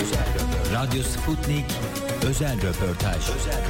Radyo Sputnik özel röportaj.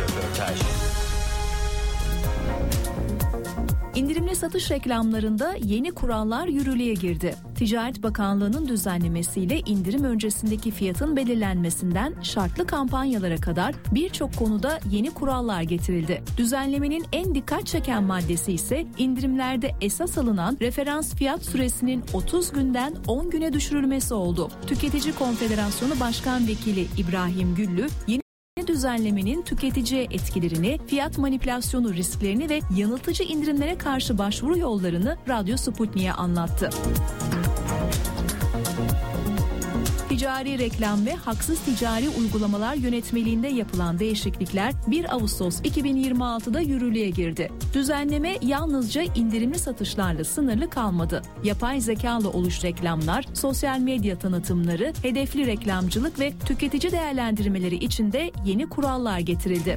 İndirimli satış reklamlarında yeni kurallar yürürlüğe girdi. Ticaret Bakanlığı'nın düzenlemesiyle indirim öncesindeki fiyatın belirlenmesinden şartlı kampanyalara kadar birçok konuda yeni kurallar getirildi. Düzenlemenin en dikkat çeken maddesi ise indirimlerde esas alınan referans fiyat süresinin 30 günden 10 güne düşürülmesi oldu. Tüketici Konfederasyonu Başkan Vekili İbrahim Güllü, yeni düzenlemenin tüketiciye etkilerini, fiyat manipülasyonu risklerini ve yanıltıcı indirimlere karşı başvuru yollarını Radyo Sputnik'e anlattı. Ticari reklam ve haksız ticari uygulamalar yönetmeliğinde yapılan değişiklikler 1 Ağustos 2026'da yürürlüğe girdi. Düzenleme yalnızca indirimli satışlarla sınırlı kalmadı. Yapay zekalı oluş reklamlar, sosyal medya tanıtımları, hedefli reklamcılık ve tüketici değerlendirmeleri için de yeni kurallar getirildi.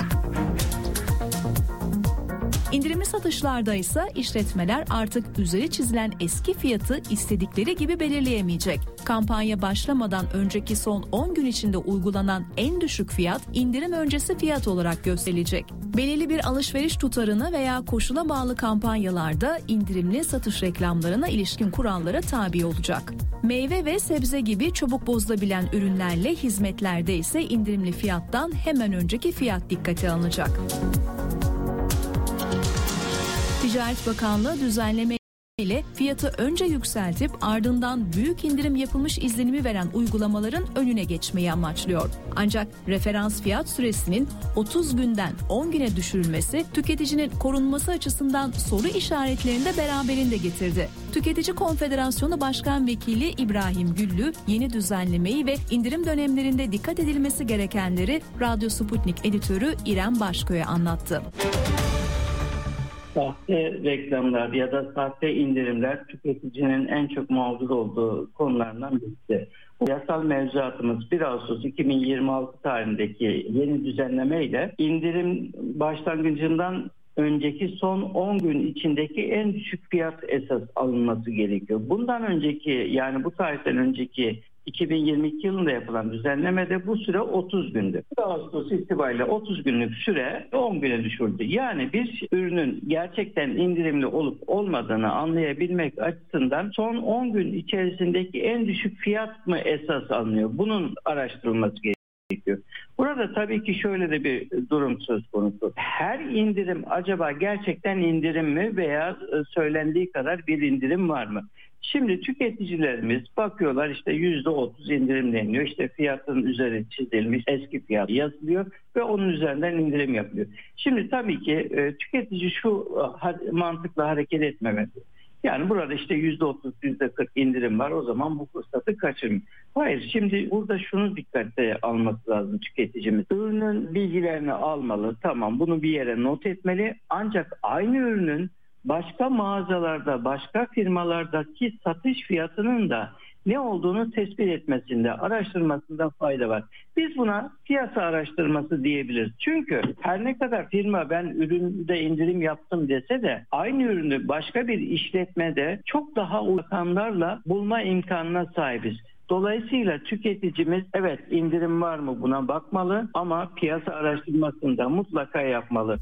İndirimli satışlarda ise işletmeler artık üzeri çizilen eski fiyatı istedikleri gibi belirleyemeyecek. Kampanya başlamadan önceki son 10 gün içinde uygulanan en düşük fiyat indirim öncesi fiyat olarak gösterilecek. Belirli bir alışveriş tutarına veya koşula bağlı kampanyalarda indirimli satış reklamlarına ilişkin kurallara tabi olacak. Meyve ve sebze gibi çabuk bozulabilen ürünlerle hizmetlerde ise indirimli fiyattan hemen önceki fiyat dikkate alınacak. Ticaret Bakanlığı düzenleme ile fiyatı önce yükseltip ardından büyük indirim yapılmış izlenimi veren uygulamaların önüne geçmeyi amaçlıyor. Ancak referans fiyat süresinin 30 günden 10 güne düşürülmesi tüketicinin korunması açısından soru işaretlerini de beraberinde getirdi. Tüketici Konfederasyonu Başkan Vekili İbrahim Güllü yeni düzenlemeyi ve indirim dönemlerinde dikkat edilmesi gerekenleri Radyo Sputnik editörü İrem Başköy'e anlattı. Sahte reklamlar ya da sahte indirimler tüketicinin en çok mağdur olduğu konulardan birisi. Yasal mevzuatımız 1 Ağustos 2026 tarihindeki yeni düzenlemeyle indirim başlangıcından önceki son 10 gün içindeki en düşük fiyat esas alınması gerekiyor. Bundan önceki, yani bu tarihten önceki 2022 yılında yapılan düzenlemede bu süre 30 gündü. 1 Ağustos itibariyle 30 günlük süre 10 güne düşürdü. Yani bir ürünün gerçekten indirimli olup olmadığını anlayabilmek açısından son 10 gün içerisindeki en düşük fiyat mı esas alınıyor? Bunun araştırılması gerekiyor. Burada tabii ki şöyle de bir durum söz konusu. Her indirim acaba gerçekten indirim mi veya söylendiği kadar bir indirim var mı? Şimdi tüketicilerimiz bakıyorlar, işte %30 indirim deniyor. İşte fiyatın üzeri çizilmiş eski fiyat yazılıyor ve onun üzerinden indirim yapılıyor. Şimdi tabii ki tüketici şu mantıkla hareket etmemeli. Yani burada işte %30, %40 indirim var, o zaman bu fırsatı kaçırmayın. Hayır, şimdi burada şunu dikkate alması lazım tüketicimiz. Ürünün bilgilerini almalı, tamam, bunu bir yere not etmeli. Ancak aynı ürünün başka mağazalarda, başka firmalardaki satış fiyatının da ne olduğunu tespit etmesinde, araştırmasında fayda var. Biz buna piyasa araştırması diyebiliriz. Çünkü her ne kadar firma ben üründe indirim yaptım dese de aynı ürünü başka bir işletmede çok daha uygun rakamlarla bulma imkanına sahibiz. Dolayısıyla tüketicimiz evet indirim var mı buna bakmalı ama piyasa araştırmasını da mutlaka yapmalı.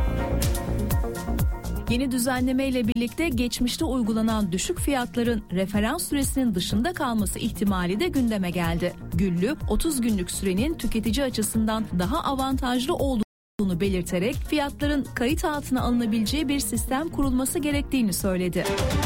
Yeni düzenleme ile birlikte geçmişte uygulanan düşük fiyatların referans süresinin dışında kalması ihtimali de gündeme geldi. Güllü, 30 günlük sürenin tüketici açısından daha avantajlı olduğunu belirterek fiyatların kayıt altına alınabileceği bir sistem kurulması gerektiğini söyledi.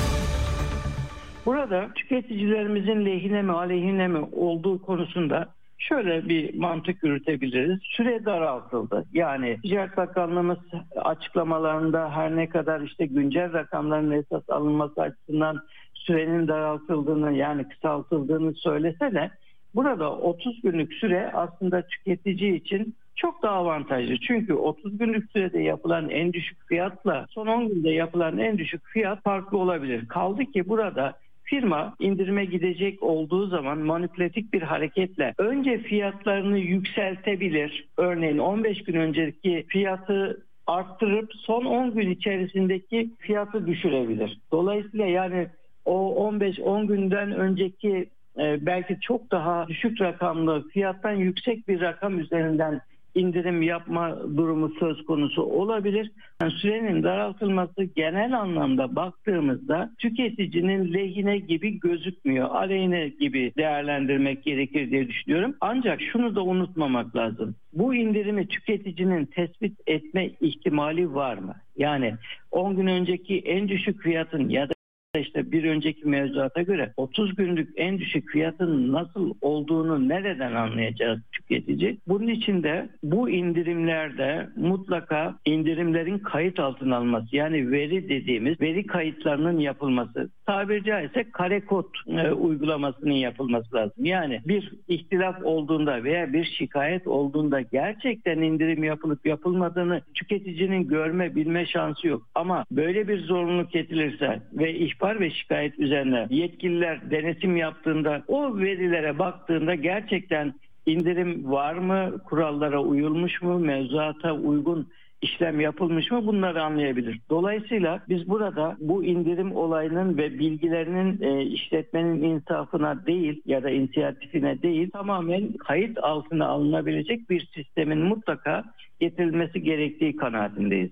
Burada tüketicilerimizin lehine mi aleyhine mi olduğu konusunda şöyle bir mantık yürütebiliriz. Süre daraltıldı. Yani Ticaret Bakanlığımız açıklamalarında her ne kadar işte güncel rakamların esas alınması açısından sürenin daraltıldığını, yani kısaltıldığını söylese de burada 30 günlük süre aslında tüketici için çok daha avantajlı. Çünkü 30 günlük sürede yapılan en düşük fiyatla son 10 günde yapılan en düşük fiyat farklı olabilir. Kaldı ki burada firma indirime gidecek olduğu zaman manipülatif bir hareketle önce fiyatlarını yükseltebilir. Örneğin 15 gün önceki fiyatı arttırıp son 10 gün içerisindeki fiyatı düşürebilir. Dolayısıyla yani o 15-10 günden önceki belki çok daha düşük rakamlı fiyattan yüksek bir rakam üzerinden indirim yapma durumu söz konusu olabilir. Yani sürenin daraltılması genel anlamda baktığımızda tüketicinin lehine gibi gözükmüyor. Aleyhine gibi değerlendirmek gerekir diye düşünüyorum. Ancak şunu da unutmamak lazım. Bu indirimi tüketicinin tespit etme ihtimali var mı? Yani 10 gün önceki en düşük fiyatın ya da işte bir önceki mevzuata göre 30 günlük en düşük fiyatın nasıl olduğunu nereden anlayacağız tüketici? Bunun için de bu indirimlerde mutlaka indirimlerin kayıt altına alınması, yani veri dediğimiz veri kayıtlarının yapılması, tabiri caizse kare kod uygulamasının yapılması lazım. Yani bir ihtilaf olduğunda veya bir şikayet olduğunda gerçekten indirim yapılıp yapılmadığını tüketicinin görme, bilme şansı yok. Ama böyle bir zorunluluk getirilirse ve ihbar ve şikayet üzerine yetkililer denetim yaptığında, o verilere baktığında gerçekten indirim var mı, kurallara uyulmuş mu, mevzuata uygun işlem yapılmış mı, bunları anlayabilir. Dolayısıyla biz burada bu indirim olayının ve bilgilerinin işletmenin insafına değil ya da inisiyatifine değil, tamamen kayıt altına alınabilecek bir sistemin mutlaka getirilmesi gerektiği kanaatindeyiz.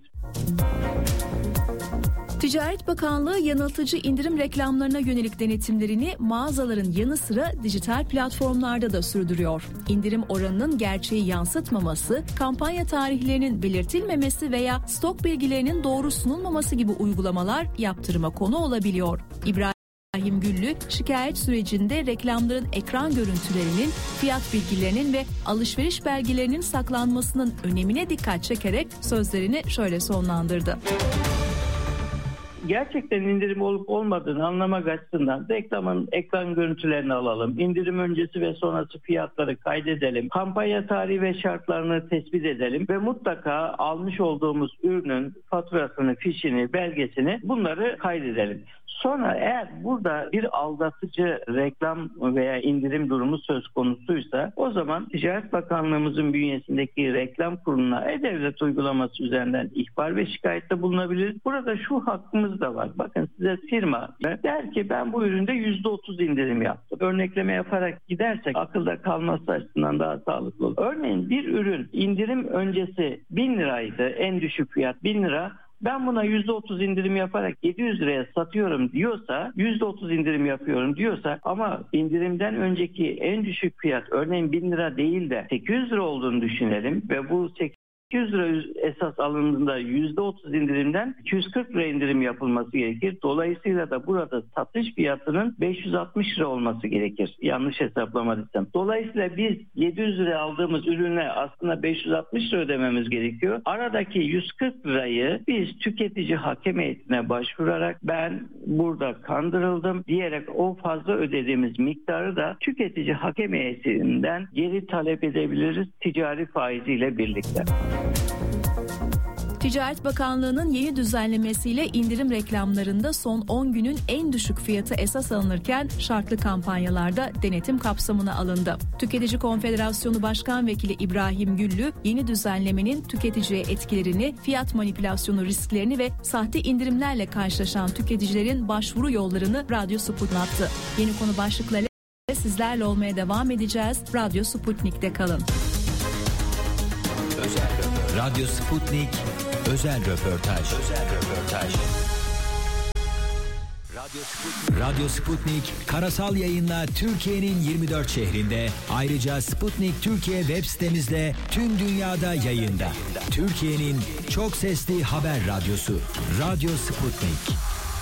Ticaret Bakanlığı yanıltıcı indirim reklamlarına yönelik denetimlerini mağazaların yanı sıra dijital platformlarda da sürdürüyor. İndirim oranının gerçeği yansıtmaması, kampanya tarihlerinin belirtilmemesi veya stok bilgilerinin doğru sunulmaması gibi uygulamalar yaptırıma konu olabiliyor. İbrahim Güllü, şikayet sürecinde reklamların ekran görüntülerinin, fiyat bilgilerinin ve alışveriş belgelerinin saklanmasının önemine dikkat çekerek sözlerini şöyle sonlandırdı. Gerçekten indirim olup olmadığını anlamak açısından reklamın ekran görüntülerini alalım. İndirim öncesi ve sonrası fiyatları kaydedelim. Kampanya tarihi ve şartlarını tespit edelim ve mutlaka almış olduğumuz ürünün faturasını, fişini, belgesini, bunları kaydedelim. Sonra eğer burada bir aldatıcı reklam veya indirim durumu söz konusuysa, o zaman Ticaret Bakanlığımızın bünyesindeki reklam kuruluna e-devlet uygulaması üzerinden ihbar ve şikayette bulunabiliriz. Burada şu hakkımız da var. Bakın, size firma der ki ben bu üründe %30 indirim yaptım. Örnekleme yaparak gidersek akılda kalması açısından daha sağlıklı olur. Örneğin bir ürün indirim öncesi 1000 liraydı, en düşük fiyat 1000 lira. Ben buna %30 indirim yaparak 700 liraya satıyorum diyorsa, %30 indirim yapıyorum diyorsa ama indirimden önceki en düşük fiyat örneğin 1000 lira değil de 800 lira olduğunu düşünelim ve bu 800 lira esas alındığında %30 indirimden 240 lira indirim yapılması gerekir. Dolayısıyla da burada satış fiyatının 560 lira olması gerekir. Yanlış hesaplamadıysam. Dolayısıyla biz 700 lira aldığımız ürüne aslında 560 lira ödememiz gerekiyor. Aradaki 140 lirayı biz tüketici hakem heyetine başvurarak ben burada kandırıldım diyerek o fazla ödediğimiz miktarı da tüketici hakem heyetinden geri talep edebiliriz ticari faiziyle birlikte. Ticaret Bakanlığı'nın yeni düzenlemesiyle indirim reklamlarında son 10 günün en düşük fiyatı esas alınırken şartlı kampanyalarda denetim kapsamına alındı. Tüketici Konfederasyonu Başkan Vekili İbrahim Güllü, yeni düzenlemenin tüketiciye etkilerini, fiyat manipülasyonu risklerini ve sahte indirimlerle karşılaşan tüketicilerin başvuru yollarını Radyo Sputnik'te attı. Yeni konu başlıklarıyla sizlerle olmaya devam edeceğiz. Radyo Sputnik'te kalın. Radyo Sputnik özel röportaj. Radyo Sputnik karasal yayınla Türkiye'nin 24 şehrinde, ayrıca Sputnik Türkiye web sitemizde tüm dünyada yayında. Türkiye'nin çok sesli haber radyosu Radyo Sputnik.